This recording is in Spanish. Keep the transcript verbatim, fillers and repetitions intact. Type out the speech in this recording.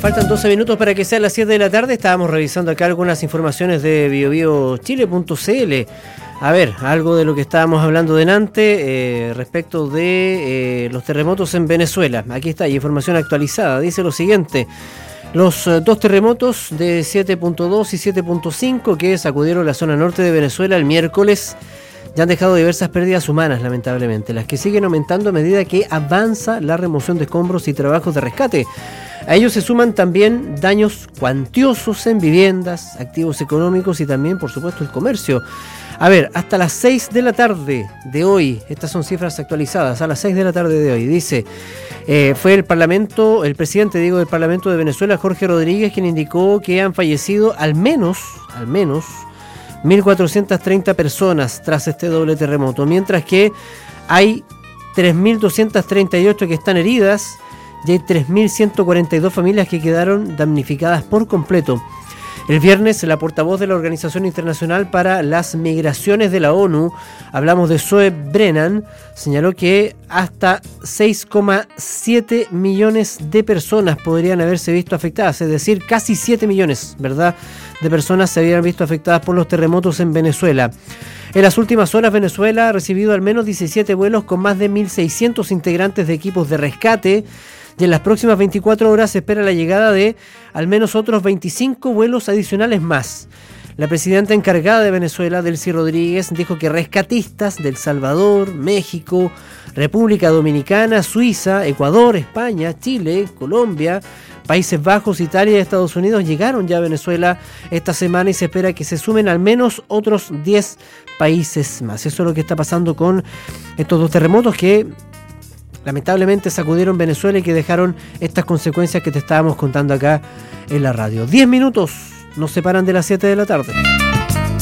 Faltan doce minutos para que sean las siete de la tarde. Estábamos revisando acá algunas informaciones de bio bio chile punto c l. A ver, algo de lo que estábamos hablando delante eh, respecto de eh, los terremotos en Venezuela. Aquí está, hay información actualizada. Dice lo siguiente. Los eh, dos terremotos de siete punto dos y siete punto cinco que sacudieron la zona norte de Venezuela el miércoles ya han dejado diversas pérdidas humanas, lamentablemente, las que siguen aumentando a medida que avanza la remoción de escombros y trabajos de rescate. A ellos se suman también daños cuantiosos en viviendas, activos económicos y también, por supuesto, el comercio. A ver, hasta las seis de la tarde de hoy, estas son cifras actualizadas, a las seis de la tarde de hoy, dice, eh, fue el Parlamento, el presidente, digo, del Parlamento de Venezuela, Jorge Rodríguez, quien indicó que han fallecido al menos, al menos, mil cuatrocientas treinta personas tras este doble terremoto, mientras que hay tres mil doscientas treinta y ocho que están heridas y hay tres mil ciento cuarenta y dos familias que quedaron damnificadas por completo. El viernes, la portavoz de la Organización Internacional para las Migraciones de la ONU, hablamos de Zoe Brennan, señaló que hasta seis coma siete millones de personas podrían haberse visto afectadas, es decir, casi siete millones, ¿verdad?, de personas se habían visto afectadas por los terremotos en Venezuela. En las últimas horas, Venezuela ha recibido al menos diecisiete vuelos con más de mil seiscientos integrantes de equipos de rescate, y en las próximas veinticuatro horas se espera la llegada de al menos otros veinticinco vuelos adicionales más. La presidenta encargada de Venezuela, Delcy Rodríguez, dijo que rescatistas de El Salvador, México, República Dominicana, Suiza, Ecuador, España, Chile, Colombia, Países Bajos, Italia y Estados Unidos llegaron ya a Venezuela esta semana y se espera que se sumen al menos otros diez países más. Eso es lo que está pasando con estos dos terremotos que lamentablemente sacudieron Venezuela y que dejaron estas consecuencias que te estábamos contando acá en la radio. Diez minutos nos separan de las siete de la tarde.